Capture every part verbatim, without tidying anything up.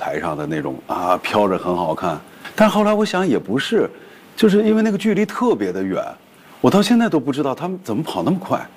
台上的那种啊飘着很好看。但后来我想也不是，就是因为那个距离特别的远，我到现在都不知道他们怎么跑那么快。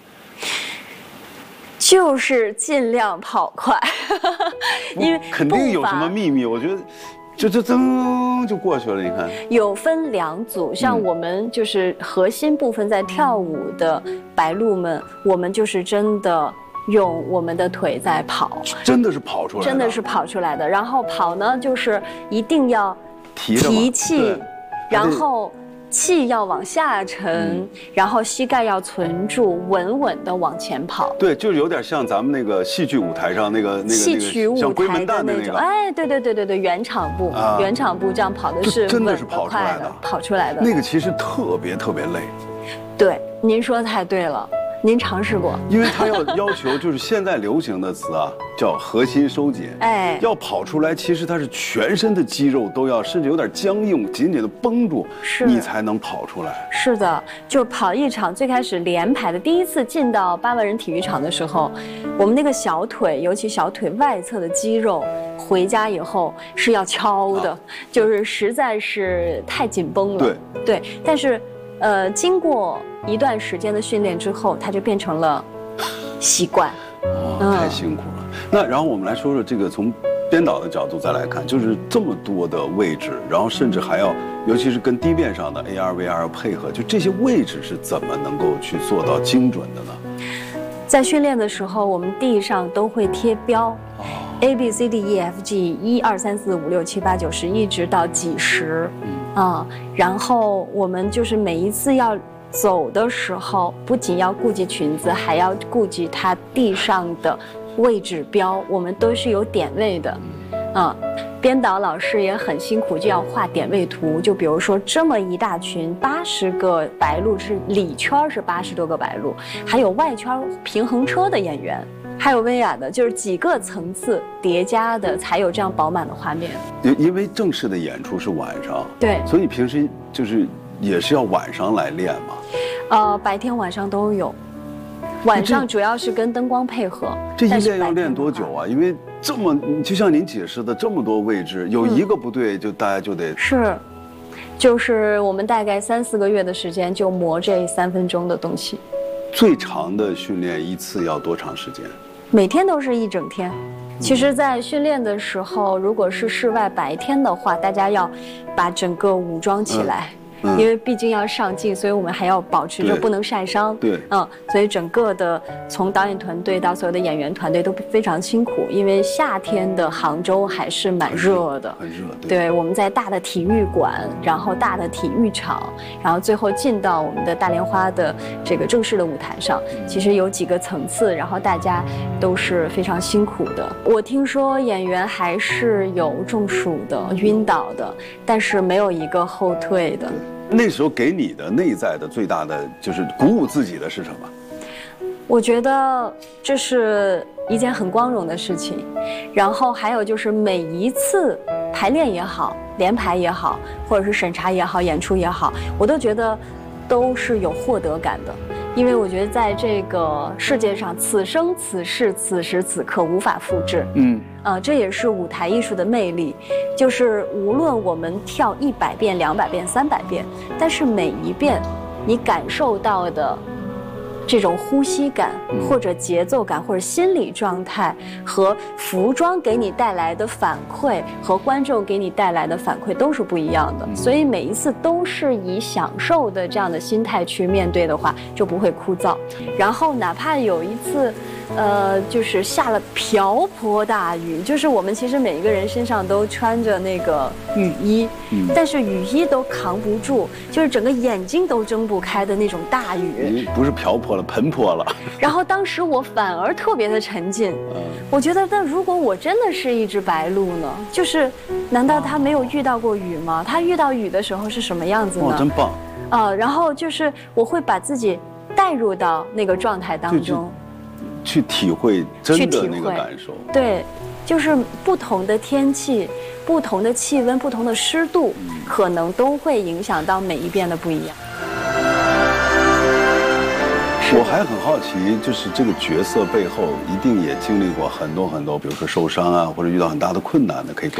就是尽量跑快，因为肯定有什么秘密，我觉得。就就噔就过去了，你看。 有分两组，像我们就是核心部分在跳舞的白鹭们，我们就是真的用我们的腿在跑， 真的是跑出来的， 真的是跑出来的。然后跑呢，就是一定要提提气，然后气要往下沉，嗯、然后膝盖要存住，稳稳的往前跑。 对，就有点像咱们那个戏剧舞台上那个那个戏曲舞台的那种。 那哎，对对对对对，原场步，啊、原场步这样跑的是真的是跑出来的， 跑出来的。 那个其实特别特别累。 对，您说的太对了。您尝试过？ 因为它要要求就是现在流行的词啊，叫核心收紧。哎，要跑出来，其实它是全身的肌肉都要，甚至有点僵硬，紧紧的绷住，是你才能跑出来。 是的，就跑一场，最开始连排的第一次进到八万人体育场的时候，我们那个小腿，尤其小腿外侧的肌肉，回家以后是要敲的，啊、就是实在是太紧绷了。 对对，但是。呃，经过一段时间的训练之后，它就变成了习惯。 哦，嗯、太辛苦了。那然后我们来说说这个从编导的角度再来看，就是这么多的位置，然后甚至还要，尤其是跟地面上的 A R、V R 配合，就这些位置是怎么能够去做到精准的呢？ 在训练的时候，我们地上都会贴标。哦 A B C D E F G 一二三四五六七八九十，一直到几十，嗯啊，然后我们就是每一次要走的时候，不仅要顾及裙子，还要顾及它地上的位置标，我们都是有点位的，啊，编导老师也很辛苦，就要画点位图。就比如说这么一大群，八十个白鹭是里圈是八十多个白鹭，还有外圈平衡车的演员。还有薇娅的，就是几个层次叠加的，才有这样饱满的画面。 因因为正式的演出是晚上， 对， 所以平时就是也是要晚上来练嘛。 呃，白天晚上都有，晚上主要是跟灯光配合。 这一练要练多久啊？因为这么，就像您解释的这么多位置，有一个不对，就大家就得是，就是我们大概三四个月的时间就磨这三分钟的东西。 最长的训练一次要多长时间？ 每天都是一整天。其实，在训练的时候，如果是室外白天的话，大家要把整个武装起来。嗯嗯、因为毕竟要上镜，所以我们还要保持着不能晒伤。 对， 嗯，所以整个的从导演团队到所有的演员团队都非常辛苦，因为夏天的杭州还是蛮热的， 很热。对， 对，我们在大的体育馆，然后大的体育场，然后最后进到我们的大莲花的这个正式的舞台上，其实有几个层次，然后大家都是非常辛苦的。我听说演员还是有中暑的、晕倒的，但是没有一个后退的。 那时候给你的内在的最大的就是鼓舞自己的是什么？ 我觉得这是一件很光荣的事情，然后还有就是每一次排练也好，连排也好，或者是审查也好，演出也好，我都觉得都是有获得感的。因为我觉得在这个世界上，此生此世此时此刻无法复制。嗯，啊、呃，这也是舞台艺术的魅力，就是无论我们跳一百遍、两百遍、三百遍，但是每一遍你感受到的这种呼吸感，或者节奏感，或者心理状态，和服装给你带来的反馈和观众给你带来的反馈都是不一样的。所以每一次都是以享受的这样的心态去面对的话，就不会枯燥。然后哪怕有一次，呃，就是下了瓢泼大雨，就是我们其实每一个人身上都穿着那个雨衣，但是雨衣都扛不住，就是整个眼睛都睁不开的那种大雨。 不是瓢泼了，盆泼了。 然后当时我反而特别的沉浸，我觉得，那如果我真的是一只白鹭呢？就是，难道它没有遇到过雨吗？它遇到雨的时候是什么样子呢？ 哦，真棒！ 啊，然后就是我会把自己带入到那个状态当中。 去体会真的那个感受， 对，就是不同的天气、不同的气温、不同的湿度，嗯、可能都会影响到每一遍的不一样。 我还很好奇，就是这个角色背后一定也经历过很多很多，比如说受伤啊，或者遇到很大的困难的，可以。